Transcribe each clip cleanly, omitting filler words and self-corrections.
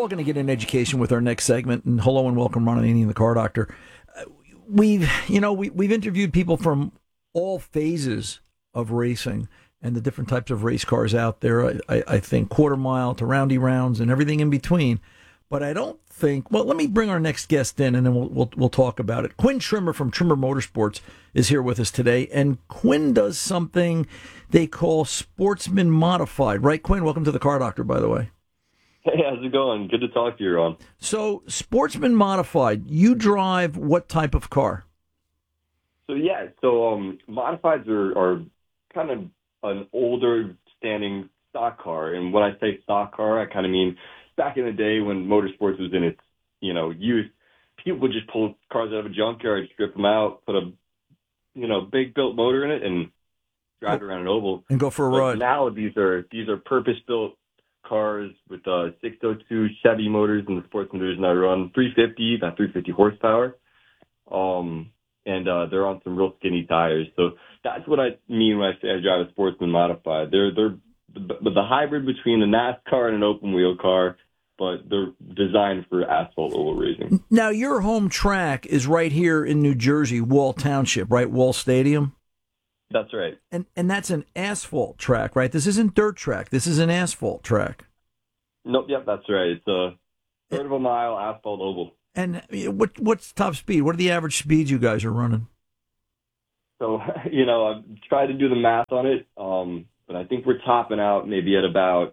all going to get an education with our next segment. And hello and welcome, Ron Ananian, the Car Doctor. We've interviewed people from all phases of racing and the different types of race cars out there. I think quarter mile to roundy rounds and everything in between. But I don't think. Well, let me bring our next guest in, and then we'll talk about it. Quinn Trimmer from Trimmer Motorsports is here with us today, and Quinn does something they call Sportsman Modified, right? Quinn, welcome to the Car Doctor, by the way. Hey, how's it going? Good to talk to you, Ron. So, Sportsman Modified, you drive what type of car? So modifieds are kind of an older standing stock car, and when I say stock car, I kind of mean back in the day when motorsports was in its youth, people would just pull cars out of a junkyard, strip them out, put a big built motor in it, and drive around an oval and go for a ride. Now these are purpose built cars with 602 Chevy motors and the Sportsman division that run 350 horsepower. And they're on some real skinny tires. So that's what I mean when I say I drive a Sportsman Modified. They're the hybrid between a NASCAR and an open wheel car, but they're designed for asphalt oval racing. Now, your home track is right here in New Jersey, Wall Township, right? Wall Stadium? That's right. And that's an asphalt track, right? This isn't dirt track. This is an asphalt track. Nope, yep, that's right. It's a third of a mile asphalt oval. And what's top speed? What are the average speeds you guys are running? So, I've tried to do the math on it, but I think we're topping out maybe at about,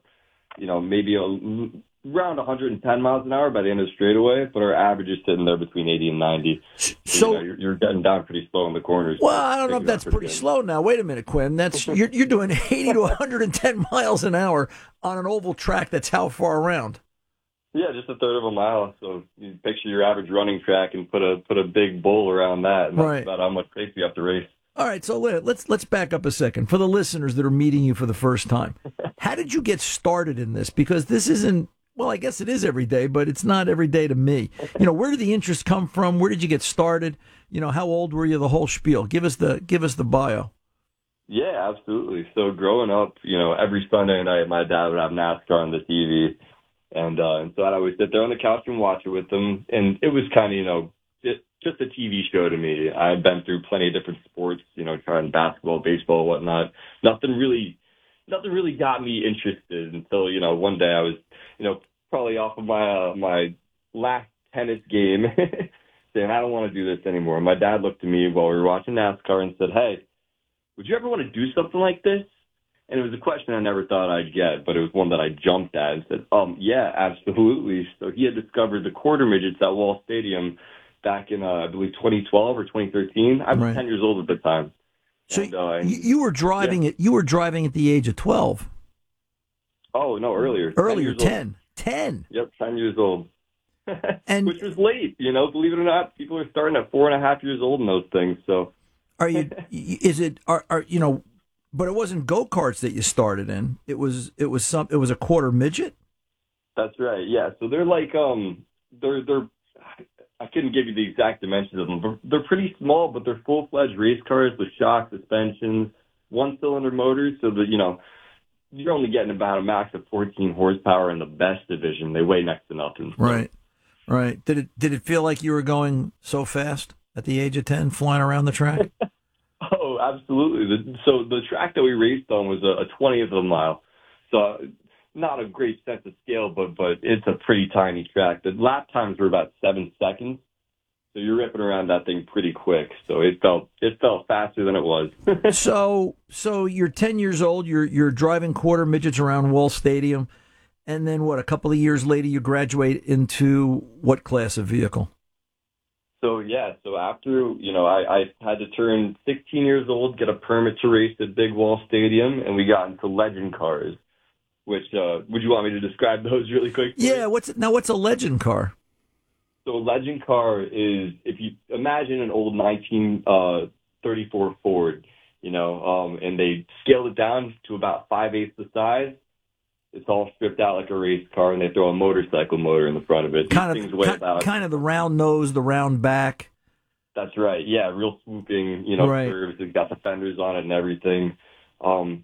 around 110 miles an hour by the end of the straightaway, but our average is sitting there between 80 and 90. So you're getting down pretty slow in the corners. Well, I don't know if that's pretty slow now. Wait a minute, Quinn. That's you're doing 80 to 110 miles an hour on an oval track that's how far around? Yeah, just a third of a mile. So you picture your average running track and put a big bowl around that, and that's about how much pace you have to race. All right, so let's back up a second. For the listeners that are meeting you for the first time, how did you get started in this? Because this isn't, well, I guess it is every day, but it's not every day to me. Where did the interest come from? Where did you get started? How old were you? The whole spiel. Give us the bio. Yeah, absolutely. So growing up, every Sunday night, my dad would have NASCAR on the TV, and so I'd always sit there on the couch and watch it with him. And it was kind of, just a TV show to me. I'd been through plenty of different sports, trying basketball, baseball, whatnot. Nothing really got me interested until, one day I was, probably off of my last tennis game saying, I don't want to do this anymore. My dad looked at me while we were watching NASCAR and said, hey, would you ever want to do something like this? And it was a question I never thought I'd get, but it was one that I jumped at and said, yeah, absolutely. So he had discovered the quarter midgets at Wall Stadium back in, I believe, 2012 or 2013. I was 10 years old at the time. So you were driving it. You were driving at the age of 12. Oh no, earlier. Earlier, 10. 10. Yep, 10 years old. And which was late, believe it or not. People are starting at 4.5 years old in those things. So, are you? But it wasn't go-karts that you started in. It was a quarter midget. That's right. Yeah. So they're like they're. I couldn't give you the exact dimensions of them, but they're pretty small, but they're full-fledged race cars with shock suspensions, one-cylinder motors, so that, you're only getting about a max of 14 horsepower in the best division. They weigh next to nothing. So. Right. Did it feel like you were going so fast at the age of 10, flying around the track? Oh, absolutely. So the track that we raced on was a 20th of a mile. So not a great sense of scale, but it's a pretty tiny track. The lap times were about 7 seconds. So you're ripping around that thing pretty quick. So it felt faster than it was. So you're 10 years old. You're driving quarter midgets around Wall Stadium, and then a couple of years later, you graduate into what class of vehicle? So after I had to turn 16 years old, get a permit to race at Big Wall Stadium, and we got into legend cars. Which would you want me to describe those really quick? Yeah. What's a legend car? So a legend car is, if you imagine an old 1934 Ford, and they scaled it down to about 5/8 the size. It's all stripped out like a race car, and they throw a motorcycle motor in the front of it. Kind of the round nose, the round back. That's right. Yeah, real swooping, right. Curves. It's got the fenders on it and everything.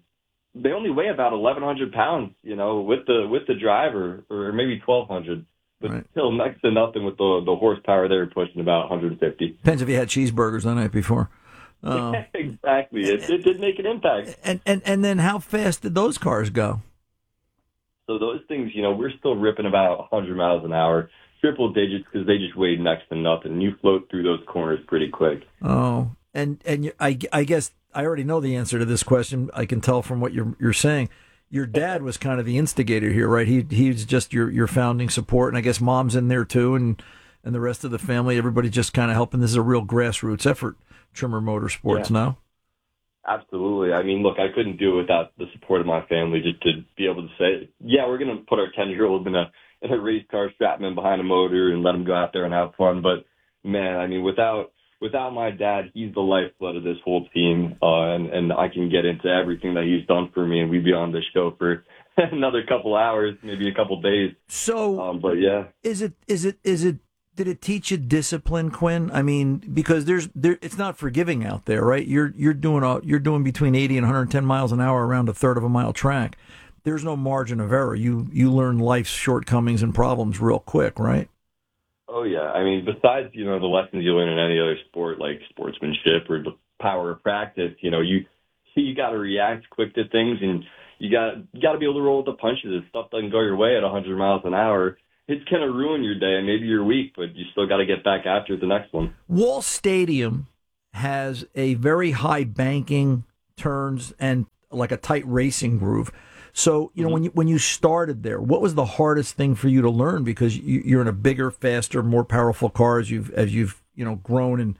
They only weigh about 1,100 pounds, with the driver, or maybe 1,200. but Right. still next to nothing with the horsepower they were pushing, about 150. Depends if you had cheeseburgers the night before. Exactly. It did make an impact. And then how fast did those cars go? So those things, we're still ripping about 100 miles an hour, triple digits, because they just weighed next to nothing. You float through those corners pretty quick. Oh, I guess I already know the answer to this question. I can tell from what you're saying. Your dad was kind of the instigator here, right? He's just your founding support, and I guess mom's in there too, and the rest of the family. Everybody just kind of helping. This is a real grassroots effort, Trimmer Motorsports. Yeah. No? Absolutely. I mean, look, I couldn't do it without the support of my family, just to be able to say, yeah, we're going to put our 10-year-old in a race car, strap him in behind a motor, and let him go out there and have fun. But man, I mean, without my dad, he's the lifeblood of this whole team, and I can get into everything that he's done for me, and we'd be on this show for another couple hours, maybe a couple days. So, but yeah, did it teach you discipline, Quinn? I mean, because it's not forgiving out there, right? You're doing between 80 and 110 miles an hour around a third of a mile track. There's no margin of error. You learn life's shortcomings and problems real quick, right? Oh, yeah. I mean, besides, the lessons you learn in any other sport, like sportsmanship or the power of practice, you got to react quick to things, and you got to be able to roll with the punches. If stuff doesn't go your way at 100 miles an hour, it's going to ruin your day and maybe your week, but you still got to get back after the next one. Wall Stadium has a very high banking, turns, and like a tight racing groove. So, when you started there, what was the hardest thing for you to learn? Because you're in a bigger, faster, more powerful car as you've grown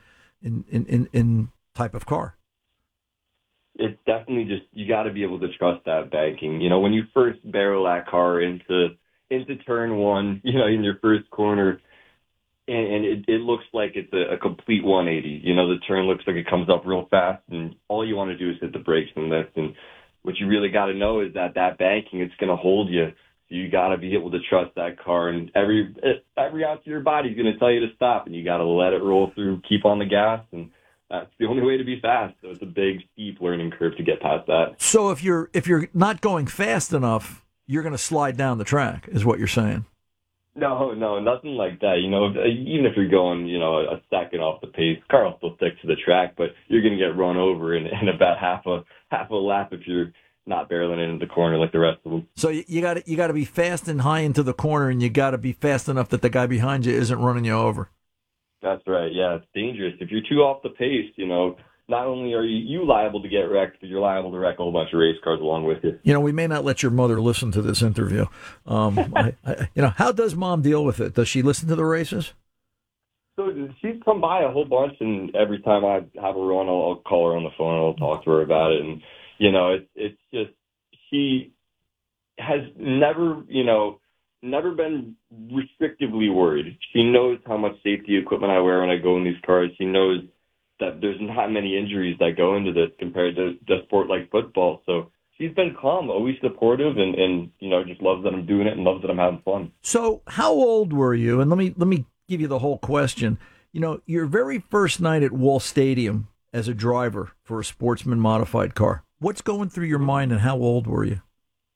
in type of car. It's definitely just, you got to be able to trust that banking. When you first barrel that car into turn one, in your first corner, and it looks like it's a complete 180. The turn looks like it comes up real fast, and all you want to do is hit the brakes and lift. And what you really got to know is that banking, it's going to hold you. So you got to be able to trust that car, and every ounce of your body is going to tell you to stop, and you got to let it roll through, keep on the gas, and that's the only way to be fast. So it's a big, steep learning curve to get past that. So if you're not going fast enough, you're going to slide down the track, is what you're saying. No, nothing like that. Even if you're going, a second off the pace, the car will still stick to the track, but you're going to get run over in about half a lap if you're not barreling into the corner like the rest of them. So you got to be fast and high into the corner, and you got to be fast enough that the guy behind you isn't running you over. That's right. Yeah, it's dangerous. If you're too off the pace, not only are you liable to get wrecked, but you're liable to wreck a whole bunch of race cars along with you. We may not let your mother listen to this interview. How does Mom deal with it? Does she listen to the races? So she's come by a whole bunch, and every time I have her on, I'll call her on the phone and I'll talk to her about it. And, it's just, she has never been restrictively worried. She knows how much safety equipment I wear when I go in these cars. She knows that there's not many injuries that go into this compared to a sport like football. So she's been calm, always supportive, and just loves that I'm doing it and loves that I'm having fun. So how old were you? And let me give you the whole question. Your very first night at Wall Stadium as a driver for a Sportsman modified car. What's going through your mind, and how old were you?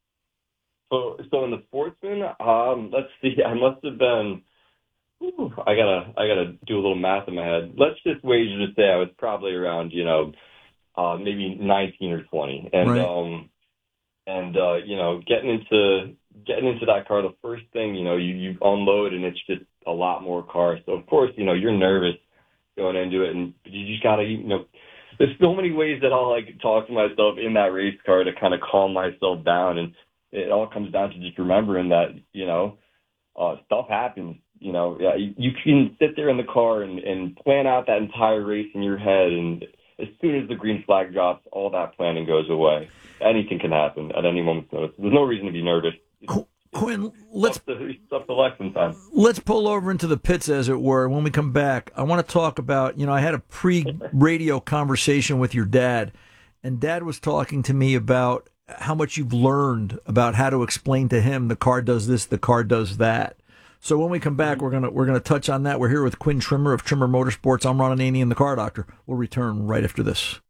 So in the Sportsman, let's see, I must have been. I gotta do a little math in my head. Let's just wager to say I was probably around, maybe 19 or 20, and right. Getting into that car, the first thing, you unload, and it's just a lot more cars. So of course, you're nervous going into it, and you just gotta, there's so many ways that I'll talk to myself in that race car to kind of calm myself down, and it all comes down to just remembering that, stuff happens. You can sit there in the car and plan out that entire race in your head, and as soon as the green flag drops, all that planning goes away. Anything can happen at any moment's notice. There's no reason to be nervous. Quinn, let's election time. Let's pull over into the pits, as it were. When we come back, I want to talk about, I had a pre-radio conversation with your dad, and Dad was talking to me about how much you've learned about how to explain to him the car does this, the car does that. So when we come back, we're gonna touch on that. We're here with Quinn Trimmer of Trimmer Motorsports. I'm Ron Ananian, the Car Doctor. We'll return right after this.